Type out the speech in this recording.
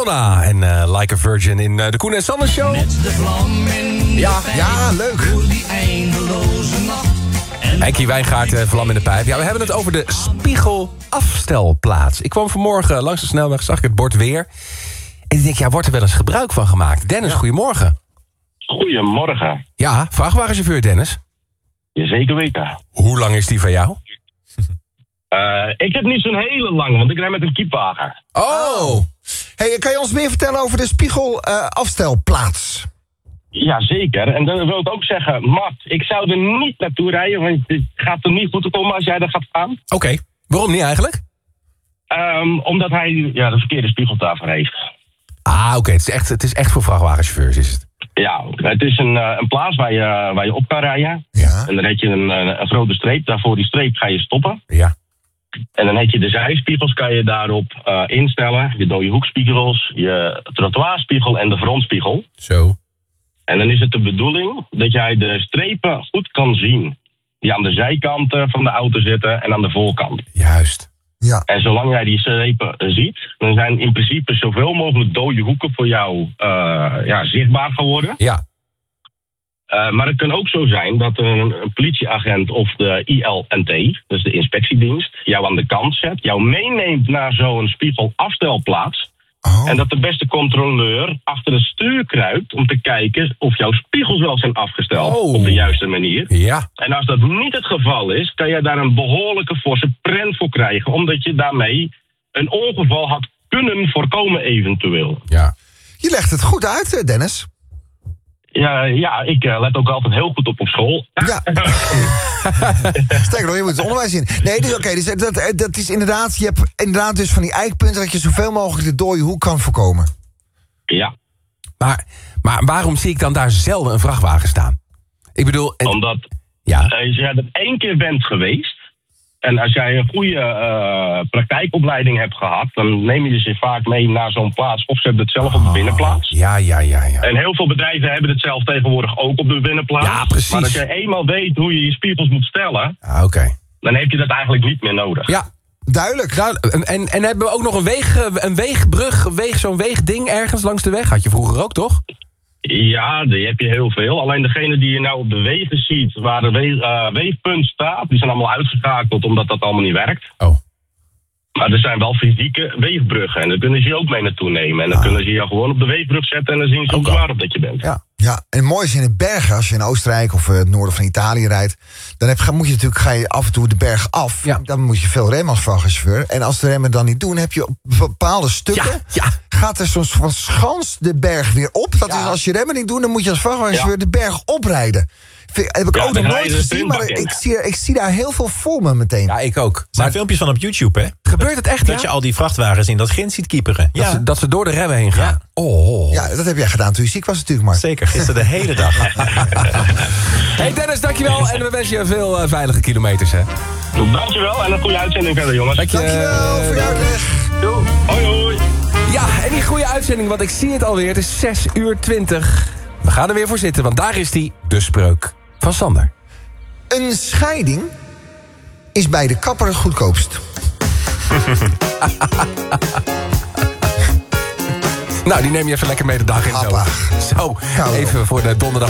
Madonna en Like a Virgin in de Koen en Sander Show. Met de vlam in de pijp, ja, leuk. door die eindeloze nacht. Henkie Wijngaard, vlam in de pijp. Ja, we hebben het over de spiegelafstelplaats. Ik kwam vanmorgen langs de snelweg, zag ik het bord weer. En ik denk, ja, wordt er wel eens gebruik van gemaakt? Dennis, goedemorgen. Goedemorgen. Ja, vrachtwagenchauffeur Dennis. Je zeker weten. Hoe lang is die van jou? Ik heb niet zo'n hele lange, want ik rijd met een kiepwagen. Oh! Hey, kan je ons meer vertellen over de spiegelafstelplaats? Ja, zeker. En dan wil ik ook zeggen, Matt, ik zou er niet naartoe rijden, want het gaat er niet goed komen als jij er gaat staan. Oké. Waarom niet eigenlijk? Omdat hij de verkeerde spiegeltafel heeft. Ah, oké. Het is echt voor vrachtwagenchauffeurs, is het? Ja, het is een plaats waar je op kan rijden. Ja. En dan heb je een grote streep. Daarvoor die streep ga je stoppen. Ja. En dan heb je de zijspiegels, kan je daarop instellen. Je dode hoekspiegels, je trottoirspiegel en de frontspiegel. Zo. En dan is het de bedoeling dat jij de strepen goed kan zien. Die aan de zijkanten van de auto zitten en aan de voorkant. Juist. Ja. En zolang jij die strepen ziet, dan zijn in principe zoveel mogelijk dode hoeken voor jou zichtbaar geworden. Ja. Maar het kan ook zo zijn dat een politieagent of de ILNT, dus de inspectiedienst, jou aan de kant zet, jou meeneemt naar zo'n spiegelafstelplaats. Oh. En dat de beste controleur achter het stuur kruipt om te kijken of jouw spiegels wel zijn afgesteld op de juiste manier. Ja. En als dat niet het geval is, kan je daar een behoorlijke forse prent voor krijgen, omdat je daarmee een ongeval had kunnen voorkomen eventueel. Ja. Je legt het goed uit, Dennis. Ja, ik let ook altijd heel goed op school. Ja. Sterker nog, je moet het onderwijs in. Nee, dus oké, dus dat is inderdaad, je hebt inderdaad dus van die eikpunten dat je zoveel mogelijk de dode hoek kan voorkomen. Ja, Maar waarom zie ik dan daar zelden een vrachtwagen staan? Ik bedoel... omdat Ja. als jij er 1 keer bent geweest, en als jij een goede praktijkopleiding hebt gehad, dan nemen je ze vaak mee naar zo'n plaats, of ze hebben het zelf op de binnenplaats. Ja. En heel veel bedrijven hebben het zelf tegenwoordig ook op de binnenplaats. Ja, precies. Maar als jij eenmaal weet hoe je je spiegels moet stellen, Ah, oké. dan heb je dat eigenlijk niet meer nodig. Ja. Duidelijk. En hebben we ook nog een weegbrug, zo'n weegding ergens langs de weg? Had je vroeger ook, toch? Ja, die heb je heel veel. Alleen degene die je nou op de wegen ziet, waar de weegpunt staat, die zijn allemaal uitgeschakeld omdat dat allemaal niet werkt. Oh. Maar er zijn wel fysieke weegbruggen en daar kunnen ze je ook mee naartoe nemen. En dan kunnen ze je gewoon op de weegbrug zetten en dan zien ze hoe zwaar op dat je bent. Ja, en mooi is in de bergen, als je in Oostenrijk of het noorden van Italië rijdt, dan ga je af en toe de berg af. Ja. Dan moet je veel remmen als vrachtwagenchauffeur. En als de remmen dan niet doen, heb je op bepaalde stukken, gaat er soms van schans de berg weer op. Dat is als je remmen niet doet, dan moet je als vrachtwagenchauffeur de berg oprijden. Heb ik ook nog nooit gezien, maar ik zie daar heel veel voor me meteen. Ja, ik ook. Er zijn filmpjes van op YouTube, hè? Gebeurt het echt, Dat je al die vrachtwagens in dat grind ziet kieperen. Dat ze door de remmen heen gaan. Ja. Oh. Ja, dat heb jij gedaan toen je ziek was natuurlijk, Mark. Zeker, gisteren de hele dag. Hey Dennis, dankjewel. En we wensen je veel veilige kilometers, hè. Dankjewel en een goede uitzending verder, jongens. Dankjewel voor je uitleg. Doei. Hoi, hoi. Ja, en die goede uitzending, want ik zie het alweer. Het is 6:20. We gaan er weer voor zitten, want daar is die, de spreuk van Sander. Een scheiding is bij de kapper het goedkoopst. Nou, die neem je even lekker mee de dag in. Happa. Zo, even voor de donderdag.